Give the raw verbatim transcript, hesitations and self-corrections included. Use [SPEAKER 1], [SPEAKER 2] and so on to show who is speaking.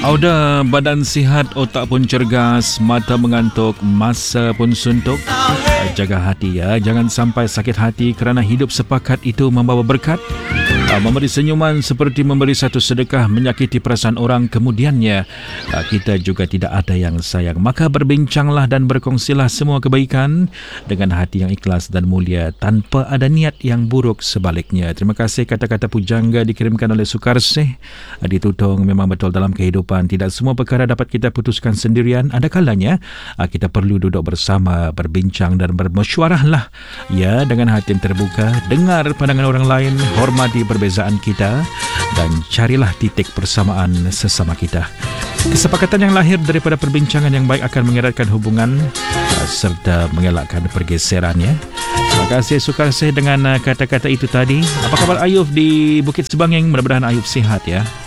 [SPEAKER 1] Auda, badan sihat, otak pun cergas, mata mengantuk, masa pun suntuk. Jaga hati ya, jangan sampai sakit hati kerana hidup sepakat itu membawa berkat. Memberi senyuman seperti memberi satu sedekah, menyakiti perasaan orang kemudiannya kita juga tidak ada yang sayang. Maka berbincanglah dan berkongsilah semua kebaikan dengan hati yang ikhlas dan mulia tanpa ada niat yang buruk sebaliknya. Terima kasih kata-kata pujangga dikirimkan oleh Sukarsih. Ditutong memang betul dalam kehidupan tidak semua perkara dapat kita putuskan sendirian. Ada kalanya kita perlu duduk bersama, berbincang dan bermesyuarahlah ya, dengan hati yang terbuka. Dengar pandangan orang lain, hormati perbezaan kita dan carilah titik persamaan sesama kita. Kesepakatan yang lahir daripada perbincangan yang baik akan mengeratkan hubungan serta mengelakkan pergeserannya. Terima kasih Sukarsih dengan kata-kata itu tadi. Apa khabar Ayub di Bukit Sebangeng? Mudah-mudahan Ayub sihat ya.